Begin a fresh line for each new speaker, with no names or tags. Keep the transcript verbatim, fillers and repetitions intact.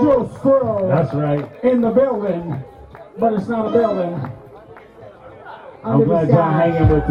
Joe Squirrel.
That's right.
In the building, but it's not a building.
I'm glad y'all hanging with us.